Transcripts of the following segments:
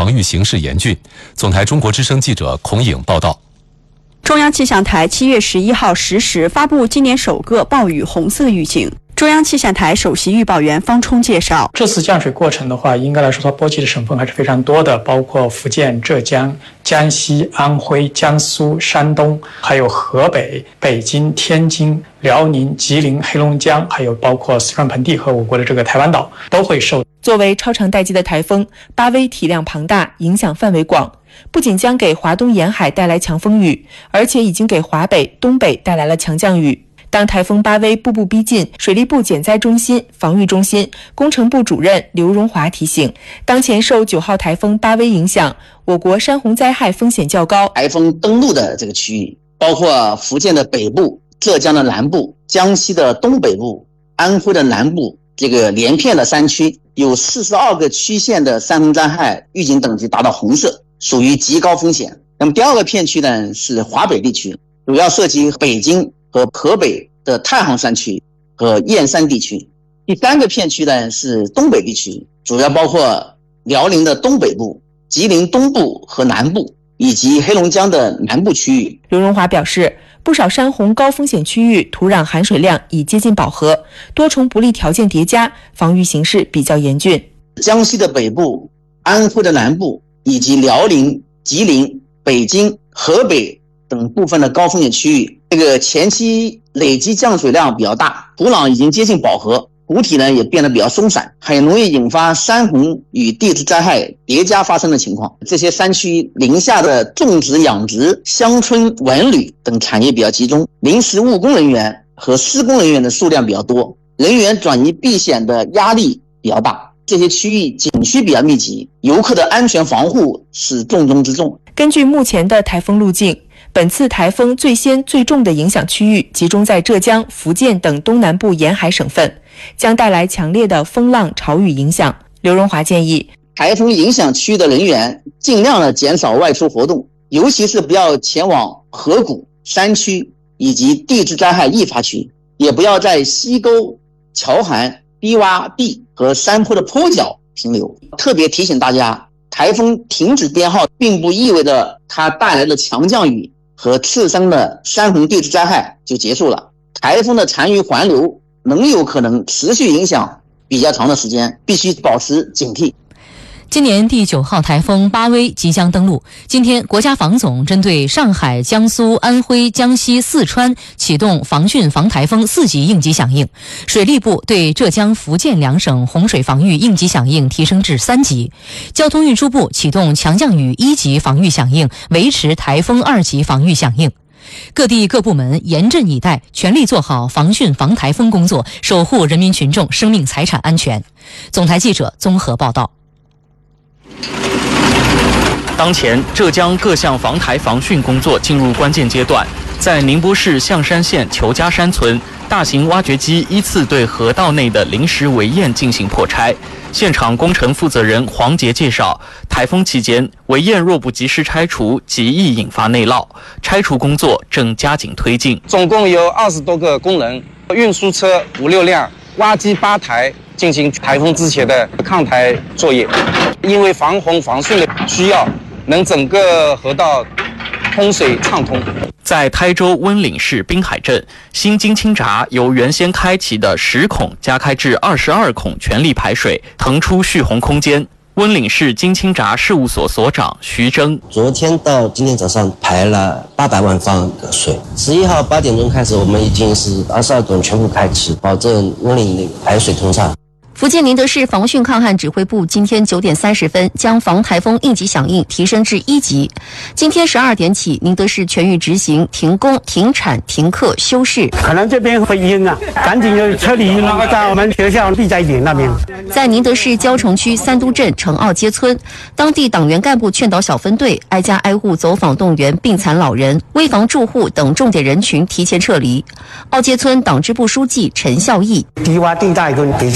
防御形势严峻。总台中国之声记者孔颖报道。 中央气象台7月11号10时发布今年首个暴雨红色预警。中央气象台首席预报员方冲介绍， 这次降水过程的话，应该来说它波及的省份还是非常多的，包括福建、浙江、江西、安徽、江苏、山东，还有河北、北京、天津、辽宁、吉林、黑龙江，还有包括四川盆地和我国的这个台湾岛都会受。 作为超长待机的台风，巴威体量庞大，影响范围广，不仅将给华东沿海带来强风雨，而且已经给华北、东北带来了强降雨。当台风巴威步步逼近，水利部减灾中心、防御中心工程部主任刘荣华提醒，当前受9号台风巴威影响，我国山洪灾害风险较高。 台风登陆的这个区域，包括福建的北部、浙江的南部、江西的东北部、安徽的南部，这个连片的山区有42个区县的山洪灾害预警等级达到红色，属于极高风险。那么第二个片区呢是华北地区，主要涉及北京和河北的太行山区和燕山地区。第三个片区呢是东北地区，主要包括辽宁的东北部、吉林东部和南部，以及黑龙江的南部区域。 刘荣华表示，不少山洪高风险区域土壤含水量已接近饱和，多重不利条件叠加，防御形势比较严峻。 江西的北部、安徽的南部以及辽宁、吉林、北京、河北等部分的高风险区域，这个前期累积降水量比较大，土壤已经接近饱和，湖体呢也变得比较松散，很容易引发山洪与地质灾害叠加发生的情况。这些山区临下的种植、养殖、乡村、文旅等产业比较集中，临时务工人员和施工人员的数量比较多，人员转移避险的压力比较大。这些区域景区比较密集，游客的安全防护是重中之重。 根据目前的台风路径，本次台风最先最重的影响区域集中在浙江、福建等东南部沿海省份，将带来强烈的风浪潮雨影响。刘荣华建议， 台风影响区域的人员尽量的减少外出活动，尤其是不要前往河谷、山区以及地质灾害易发区，也不要在溪沟、桥涵、低洼地和山坡的坡角停留。特别提醒大家，台风停止编号并不意味着它带来的强降雨和次生的山洪地质灾害就结束了。台风的残余环流能有可能持续影响比较长的时间，必须保持警惕。 今年第9号台风巴威即将登陆。今天，国家防总针对上海、江苏、安徽、江西、四川启动防汛防台风4级应急响应，水利部对浙江、福建2省洪水防御应急响应提升至3级，交通运输部启动强降雨1级防御响应，维持台风2级防御响应。各地各部门严阵以待，全力做好防汛防台风工作，守护人民群众生命财产安全。总台记者综合报道。 当前，浙江各项防台防汛工作进入关键阶段。在宁波市象山县裘家山村，大型挖掘机依次对河道内的临时围堰进行破拆。现场工程负责人黄杰介绍，台风期间，围堰若不及时拆除，极易引发内涝。拆除工作正加紧推进。 总共有20多个工人，运输车5、6辆，挖机8台，进行台风之前的抗台作业。因为防洪防汛的需要，能整个河道通水畅通。 在台州温岭市滨海镇，新金青闸由原先开启的10孔加开至22孔，全力排水，腾出蓄洪空间。温岭市金青闸事务所所长徐峥， 昨天到今天早上排了800万方的水。11号8点钟开始，我们已经是22孔全部开启，保证温岭的排水通畅。 福建宁德市防汛抗旱指挥部今天9点30分将防台风应急响应提升至1级。今天12点起，宁德市全域执行停工、停产、停课、休市。 可能这边会阴啊，赶紧就撤离在我们学校避灾点那边。 在宁德市蕉城区三都镇城坳街村，当地党员干部劝导小分队挨家挨户走访动员病残老人、危房住户等重点人群提前撤离。坳街村党支部书记陈孝义， 低洼地带跟比较危险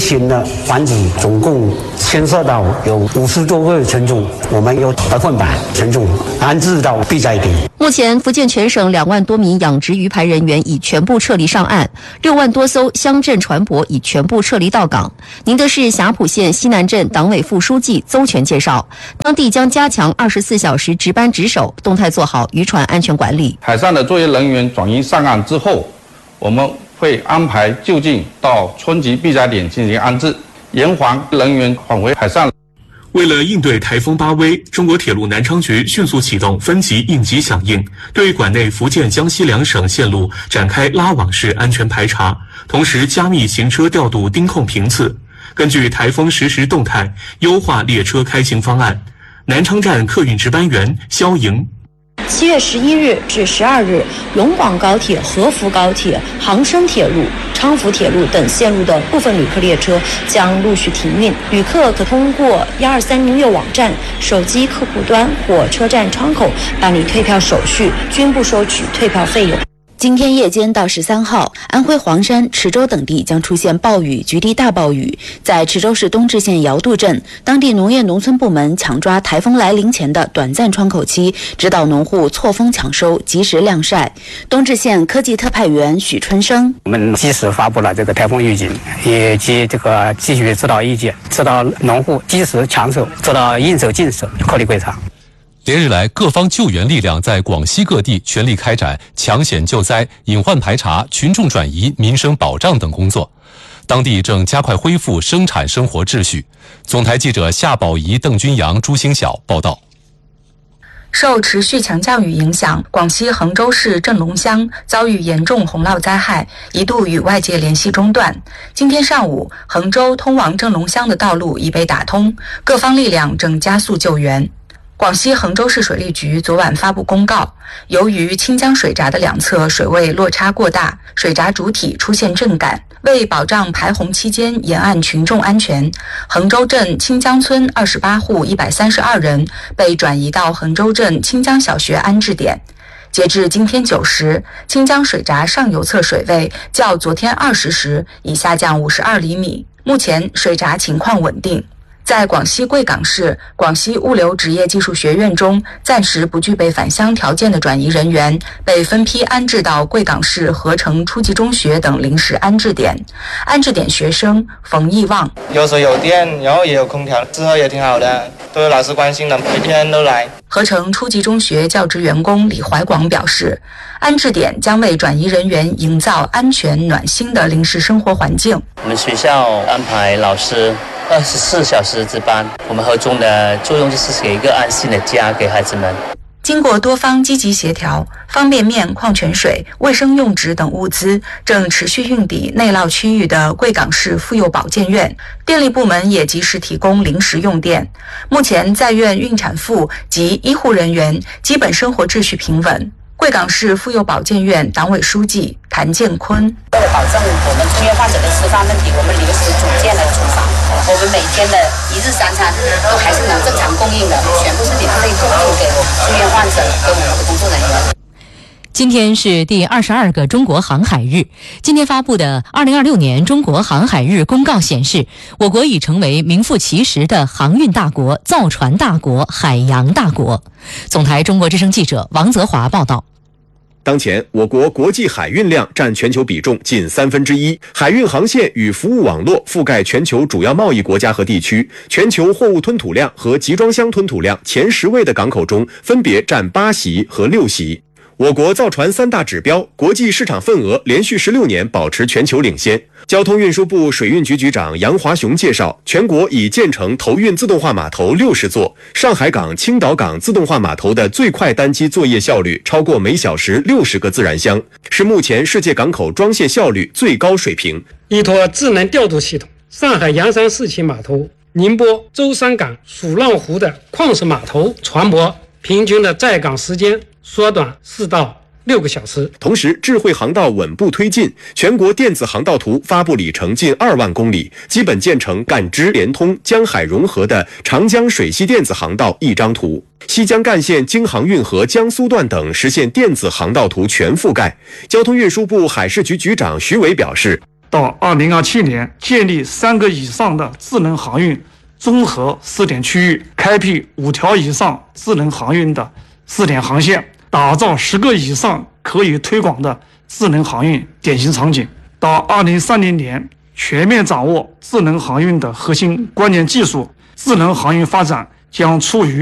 行的环节总共牵涉到有50多个乘组，我们有100乘组安置到避灾点。 目前，福建全省2万多名养殖鱼排人员已全部撤离上岸，6万多艘乡镇船舶已全部撤离到港。宁德市霞浦县西南镇党委副书记邹全介绍，当地将加强24小时值班值守，动态做好渔船安全管理。 海上的作业人员转移上岸之后，我们会安排就近到村级避灾点进行安置，严防人员返回海上。 为了应对台风巴威，中国铁路南昌局迅速启动分级应急响应，对管内福建、江西2省线路展开拉网式安全排查，同时加密行车调度盯控频次，根据台风实时动态优化列车开行方案。南昌站客运值班员肖莹。 7月11日至12日，龙广高铁、合福高铁、杭深铁路、昌福铁路等线路的部分旅客列车将陆续停运，旅客可通过12306网站、手机客户端或车站窗口办理退票手续，均不收取退票费用。今天夜间到13号，安徽黄山、池州等地将出现暴雨，局地大暴雨。在池州市东至县尧渡镇，当地农业农村部门抢抓台风来临前的短暂窗口期，指导农户错峰抢收，及时晾晒。东至县科技特派员许春生： 我们及时发布了这个台风预警，以及这个继续指导意见，指导农户及时抢收，做到应收尽收，获利归场。 连日来，各方救援力量在广西各地全力开展抢险救灾、隐患排查、群众转移、民生保障等工作，当地正加快恢复生产生活秩序。总台记者夏宝仪、邓君阳、朱星晓报道。 受持续强降雨影响，广西衡州市镇龙乡遭遇严重洪涝灾害，一度与外界联系中断。今天上午，衡州通往镇龙乡的道路已被打通，各方力量正加速救援。广西衡州市水利局昨晚发布公告，由于清江水闸的两侧水位落差过大，水闸主体出现震感，为保障排洪期间沿岸群众安全，衡州镇清江村28户132人被转移到衡州镇清江小学安置点。截至今天9时，清江水闸上游侧水位较昨天20时已下降52厘米，目前水闸情况稳定。在广西贵港市广西物流职业技术学院中，暂时不具备返乡条件的转移人员被分批安置到贵港市合成初级中学等临时安置点。安置点学生冯义旺： 有水有电，然后也有空调，之后也挺好的，都有老师关心的，每天都来。 合成初级中学教职员工李怀广表示，安置点将为转移人员营造安全暖心的临时生活环境。 我们学校安排老师24小时值班，我们合中的作用就是给一个安心的家给孩子们。 经过多方积极协调，方便面、矿泉水、卫生用纸等物资正持续运抵内涝区域的贵港市妇幼保健院，电力部门也及时提供临时用电。目前在院孕产妇及医护人员基本生活秩序平稳。贵港市妇幼保健院党委书记谭建坤： 为了保证我们住院患者的吃饭问题，我们临时组建了厨房，我们每天的1日3餐都还是能正常供应的，全部是免费供应给我们住院患者跟我们的工作人员。 今天是第22个中国航海日。今天发布的2026年中国航海日公告显示，我国已成为名副其实的航运大国、造船大国、海洋大国。总台中国之声记者王泽华报道。 当前，我国国际海运量占全球比重近1/3，海运航线与服务网络覆盖全球主要贸易国家和地区，全球货物吞吐量和集装箱吞吐量前10位的港口中，分别占8席和6席。我国造船3大指标，国际市场份额连续16年保持全球领先。交通运输部水运局局长杨华雄介绍，全国已建成投运自动化码头60座，上海港、青岛港自动化码头的最快单机作业效率超过每小时60个自然箱，是目前世界港口装卸效率最高水平。 依托智能调度系统，上海洋山4期码头、宁波舟山港、蜀浪湖的矿石码头船舶平均的在港时间缩短4到6个小时。 同时，智慧航道稳步推进，全国电子航道图发布里程近2万公里，基本建成感知联通、江海融合的长江水系电子航道一张图。西江干线京杭运河江苏段等实现电子航道图全覆盖。交通运输部海事局局长徐伟表示， 到2027年建立3个以上的智能航运综合试点区域，开辟5条以上智能航运的试点航线，打造10个以上可以推广的智能航运典型场景。到2030年，全面掌握智能航运的核心关键技术，智能航运发展将处于